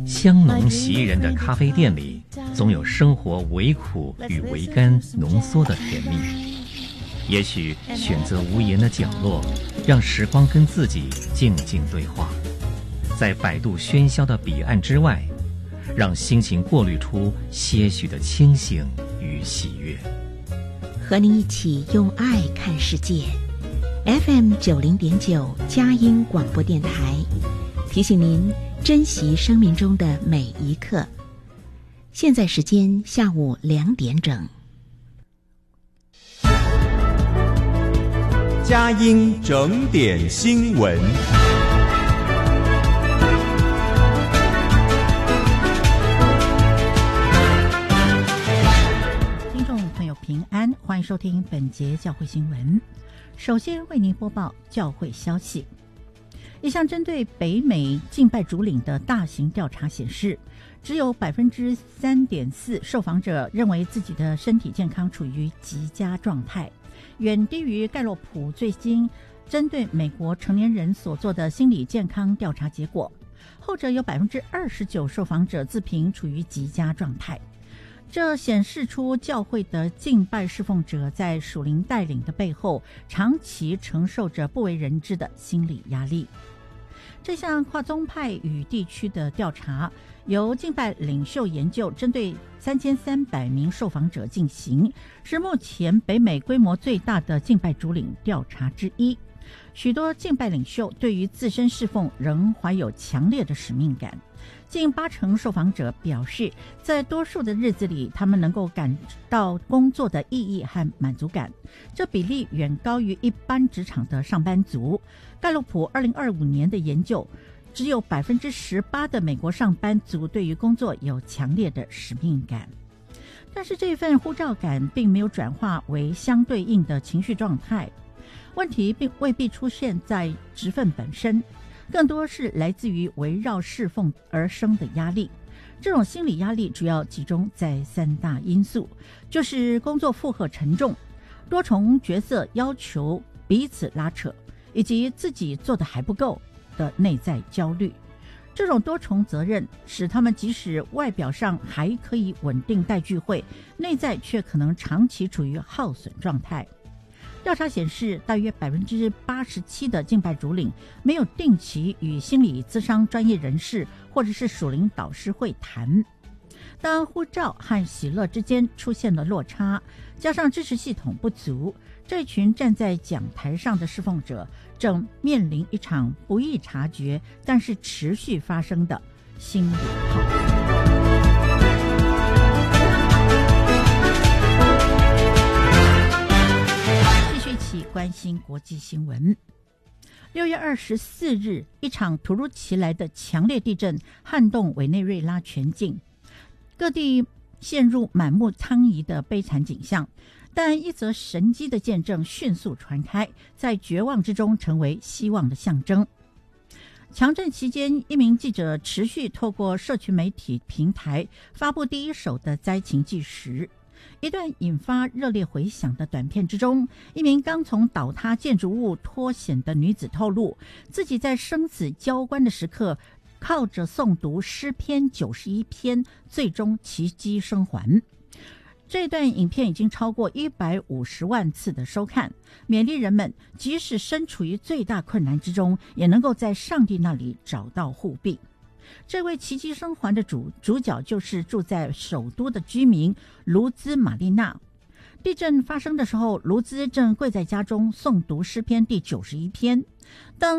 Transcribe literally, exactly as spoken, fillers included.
香浓袭人的咖啡店里，总有生活微苦与微甘浓缩的甜蜜。也许选择无言的角落，让时光跟自己静静对话，在百度喧嚣的彼岸之外，让心情过滤出些许的清醒与喜悦。 和您一起用爱看世界。 F M 九零点九佳音广播电台，提醒您珍惜生命中的每一刻。现在时间下午两点整。 佳音整点新闻。 听众朋友平安，欢迎收听本节教会新闻。首先为您播报教会消息。一项针对北美敬拜主领的大型调查显示，只有百分之三点四受访者认为自己的身体健康处于极佳状态，远低于盖洛普最新针对美国成年人所做的心理健康调查结果。后者有百分之二十九受访者自评处于极佳状态。这显示出教会的敬拜侍奉者在属灵带领的背后，长期承受着不为人知的心理压力。这项跨宗派与地区的调查由敬拜领袖研究针对三千三百名受访者进行，是目前北美规模最大的敬拜主领调查之一。许多敬拜领袖对于自身侍奉仍怀有强烈的使命感，近八成受访者表示，在多数的日子里，他们能够感到工作的意义和满足感，这比例远高于一般职场的上班族。盖洛普二零二五年的研究，只有百分之十八的美国上班族对于工作有强烈的使命感。但是这份呼召感并没有转化为相对应的情绪状态。问题并未必出现在职分本身，更多是来自于围绕侍奉而生的压力。这种心理压力主要集中在三大因素，就是工作负荷沉重、多重角色要求彼此拉扯，以及自己做的还不够的内在焦虑。这种多重责任使他们即使外表上还可以稳定带聚会，内在却可能长期处于耗损状态。调查显示，大约百分之八十七的敬拜主领没有定期与心理咨商专业人士或者是属灵导师会谈。当呼召和喜乐之间出现了落差，加上支持系统不足，这群站在讲台上的侍奉者正面临一场不易察觉但是持续发生的心理耗损。关心国际新闻。六月二十四日，一场突如其来的强烈地震撼动委内瑞拉全境，各地陷入满目疮痍的悲惨景象。但一则神迹的见证迅速传开，在绝望之中成为希望的象征。强震期间，一名记者持续透过社群媒体平台发布第一手的灾情纪实。一段引发热烈回响的短片之中，一名刚从倒塌建筑物脱险的女子透露，自己在生死交关的时刻，靠着诵读诗篇九十一篇，最终奇迹生还。这段影片已经超过一百五十万次的收看，勉励人们即使身处于最大困难之中，也能够在上帝那里找到护庇。这位奇迹生还的主主角就是住在首都的居民卢兹玛丽娜。地震发生的时候，卢兹正跪在家中诵读诗篇第九十一篇。当